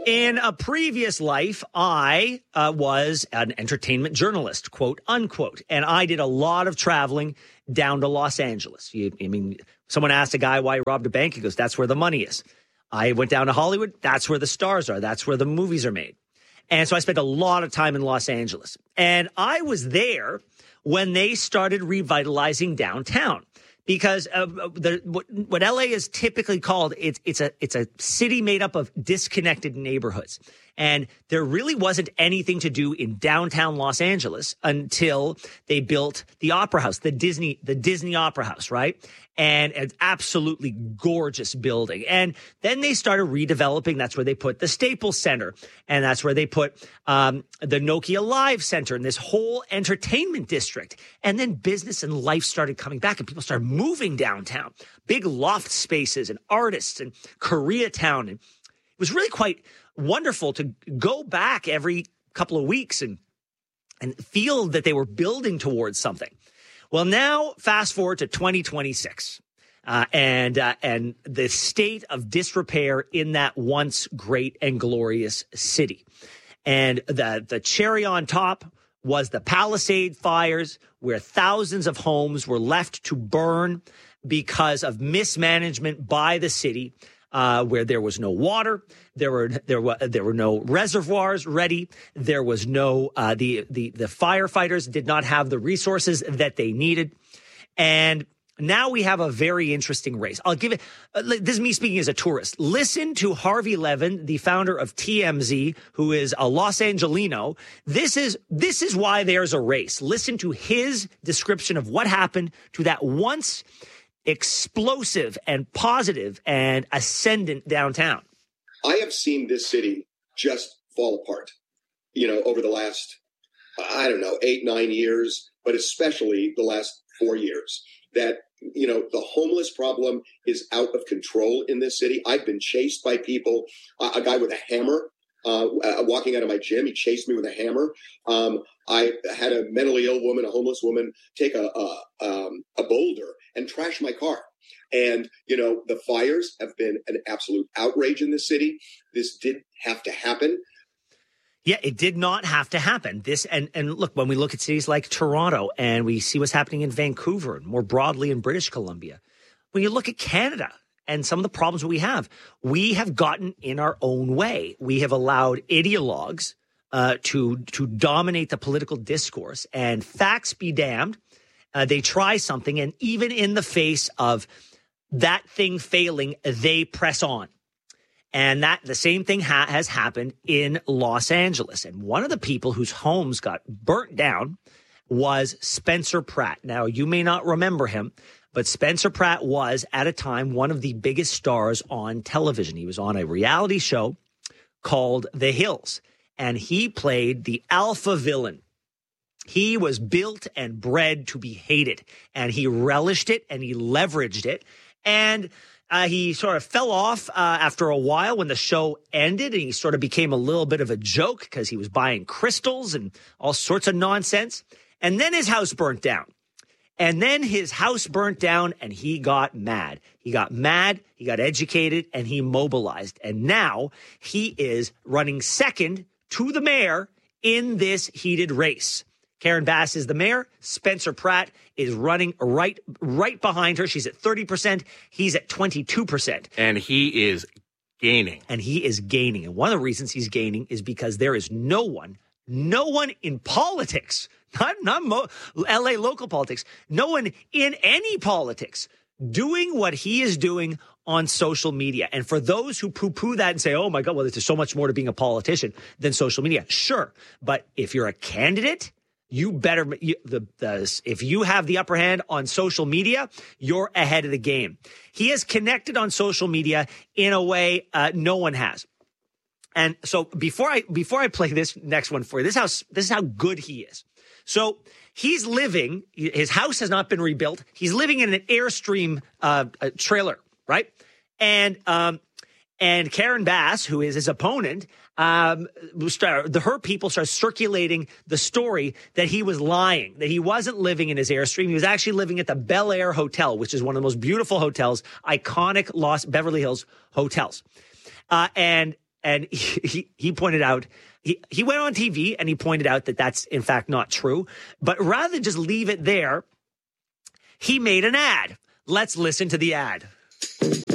In a previous life, I was an entertainment journalist, quote unquote, and I did a lot of traveling down to Los Angeles. Someone asked a guy why he robbed a bank. He goes, that's where the money is. I went down to Hollywood. That's where the stars are. That's where the movies are made. And so I spent a lot of time in Los Angeles. And I was there when they started revitalizing downtown. Because what LA is typically called, it's a city made up of disconnected neighborhoods. And there really wasn't anything to do in downtown Los Angeles until they built the Opera House, the Disney Opera House, right? And it's absolutely gorgeous building. And then they started redeveloping. That's where they put the Staples Center. And that's where they put the Nokia Live Center and this whole entertainment district. And then business and life started coming back and people started moving downtown. Big loft spaces and artists and Koreatown. And it was really quite wonderful to go back every couple of weeks and feel that they were building towards something. Well, now fast forward to 2026, and the state of disrepair in that once great and glorious city. And the cherry on top was the Palisade fires, where thousands of homes were left to burn because of mismanagement by the city. Where there was no water, there were no reservoirs ready, there was no the firefighters did not have the resources that they needed, and now we have a very interesting race. I'll give it. This is me speaking as a tourist. Listen to Harvey Levin, the founder of TMZ, who is a Los Angelino. This is why there's a race. Listen to his description of what happened to that once explosive and positive and ascendant downtown. I have seen this city just fall apart, over the last, 8, 9 years, but especially the last 4 years. That, the homeless problem is out of control in this city. I've been chased by people, a guy with a hammer, walking out of my gym. He chased me with a hammer. I had a mentally ill woman, a homeless woman, take a boulder and trash my car. And, the fires have been an absolute outrage in this city. This did have to happen. Yeah, it did not have to happen. And look, when we look at cities like Toronto and we see what's happening in Vancouver and more broadly in British Columbia, when you look at Canada and some of the problems we have gotten in our own way. We have allowed ideologues to dominate the political discourse, and facts be damned. They try something, and even in the face of that thing failing, they press on. And that the same thing has happened in Los Angeles. And one of the people whose homes got burnt down was Spencer Pratt. Now, you may not remember him, but Spencer Pratt was, at a time, one of the biggest stars on television. He was on a reality show called The Hills, and he played the alpha villain. He was built and bred to be hated, and he relished it, and he leveraged it. And he sort of fell off after a while when the show ended, and he sort of became a little bit of a joke because he was buying crystals and all sorts of nonsense. And then his house burnt down. And then his house burnt down, and he got mad. He got educated, and he mobilized. And now he is running second to the mayor in this heated race. Karen Bass is the mayor. Spencer Pratt is running right behind her. She's at 30%. He's at 22%. And he is gaining. And one of the reasons he's gaining is because there is no one in politics, not LA local politics, no one in any politics doing what he is doing on social media. And for those who poo-poo that and say, oh my God, well, there's so much more to being a politician than social media. Sure. But if you're a candidate, you better, if you have the upper hand on social media, you're ahead of the game. He has connected on social media in a way no one has. And so before I play this next one for you, this is how good he is. So he's living, his house has not been rebuilt. He's living in an Airstream trailer, right? And Karen Bass, who is his opponent, her people start circulating the story that he was lying, that he wasn't living in his Airstream. He was actually living at the Bel Air Hotel, which is one of the most beautiful hotels, iconic Beverly Hills hotels. And And he pointed out, he went on TV and he pointed out that that's in fact not true. But rather than just leave it there, he made an ad. Let's listen to the ad.